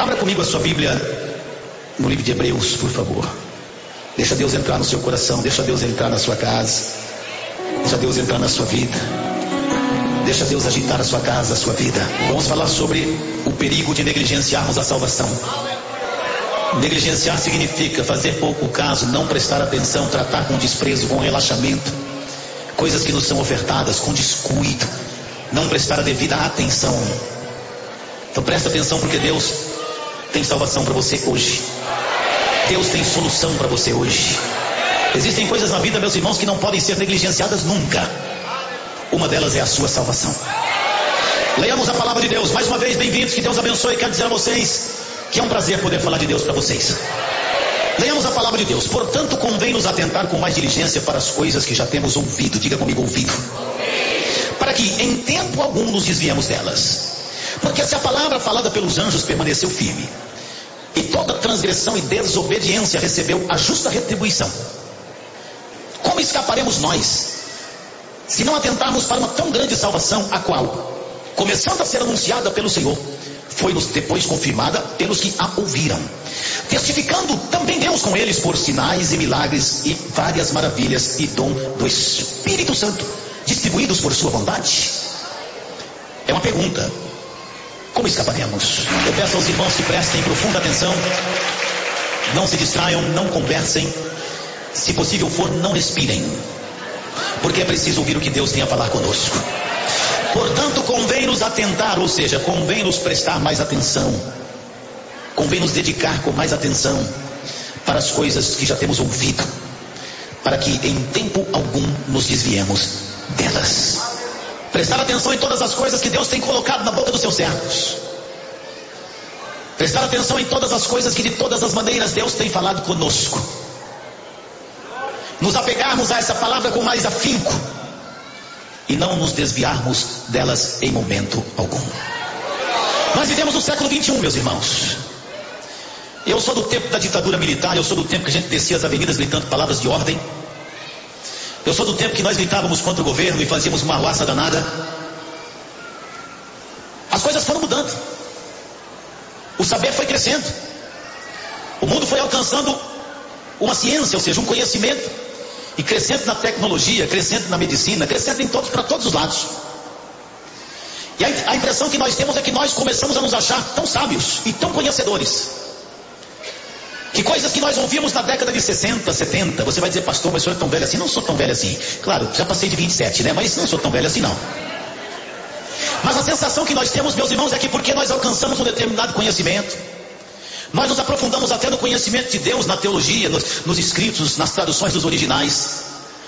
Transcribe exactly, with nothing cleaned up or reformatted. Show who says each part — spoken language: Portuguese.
Speaker 1: Abra comigo a sua Bíblia no livro de Hebreus, por favor. Deixa Deus entrar no seu coração, deixa Deus entrar na sua casa, deixa Deus entrar na sua vida, deixa Deus agitar a sua casa, a sua vida. Vamos falar sobre o perigo de negligenciarmos a salvação. Negligenciar significa fazer pouco caso, não prestar atenção, tratar com desprezo, com relaxamento, coisas que nos são ofertadas com descuido, não prestar a devida atenção. Então presta atenção, porque Deus tem salvação para você hoje. Deus tem solução para você hoje. Existem coisas na vida, meus irmãos, que não podem ser negligenciadas nunca. Uma delas é a sua salvação. Leiamos a palavra de Deus. Mais uma vez, bem-vindos, que Deus abençoe. Quero dizer a vocês que é um prazer poder falar de Deus para vocês. Leiamos a palavra de Deus. Portanto, convém nos atentar com mais diligência para as coisas que já temos ouvido. Diga comigo, ouvido. Para que em tempo algum nos desviemos delas. Porque se a palavra falada pelos anjos permaneceu firme, e toda transgressão e desobediência recebeu a justa retribuição, como escaparemos nós, se não atentarmos para uma tão grande salvação, a qual, começando a ser anunciada pelo Senhor, foi-nos depois confirmada pelos que a ouviram, testificando também Deus com eles por sinais e milagres e várias maravilhas e dom do Espírito Santo, distribuídos por sua bondade? É uma pergunta: como escaparemos? Eu peço aos irmãos que prestem profunda atenção, não se distraiam, não conversem, se possível for, não respirem, porque é preciso ouvir o que Deus tem a falar conosco. Portanto, convém nos atentar, ou seja, convém nos prestar mais atenção, convém nos dedicar com mais atenção para as coisas que já temos ouvido, para que em tempo algum nos desviemos delas. Prestar atenção em todas as coisas que Deus tem colocado na boca dos seus servos. Prestar atenção em todas as coisas que de todas as maneiras Deus tem falado conosco. Nos apegarmos a essa palavra com mais afinco e não nos desviarmos delas em momento algum. Nós vivemos no século vinte e um, meus irmãos. Eu sou do tempo da ditadura militar, eu sou do tempo que a gente descia as avenidas gritando palavras de ordem. Eu sou do tempo que nós gritávamos contra o governo e fazíamos uma arruaça danada. As coisas foram mudando. O saber foi crescendo. O mundo foi alcançando uma ciência, ou seja, um conhecimento, e crescendo na tecnologia, crescendo na medicina, crescendo em todos, para todos os lados. E a, a impressão que nós temos é que nós começamos a nos achar tão sábios e tão conhecedores, que coisas que nós ouvimos na década de sessenta, setenta, você vai dizer: pastor, mas o senhor é tão velho assim? Não sou tão velho assim. Claro, já passei de vinte e sete, né? Mas não sou tão velho assim, não. Mas a sensação que nós temos, meus irmãos, é que porque nós alcançamos um determinado conhecimento, nós nos aprofundamos até no conhecimento de Deus, na teologia, nos, nos escritos, nas traduções dos originais,